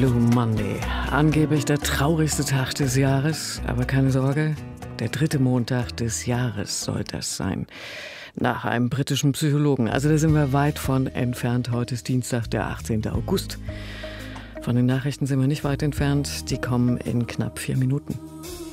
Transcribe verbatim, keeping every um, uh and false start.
Blue Monday. Angeblich der traurigste Tag des Jahres, aber keine Sorge, der dritte Montag des Jahres soll das sein. Nach einem britischen Psychologen. Also da sind wir weit von entfernt. Heute ist Dienstag, der achtzehnte August. Von den Nachrichten sind wir nicht weit entfernt. Die kommen in knapp vier Minuten.